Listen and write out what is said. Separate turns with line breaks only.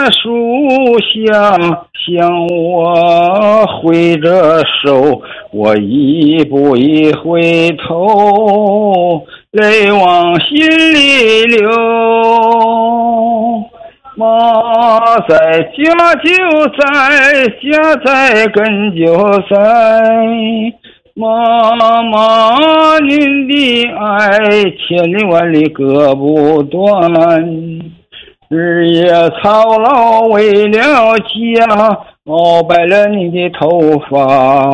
树下向我挥着手，我一步一回头，泪往心里流。妈在家就在，家在根就在。妈妈，您的爱千里万里割不断，日夜操劳为了家，熬白了你的头发。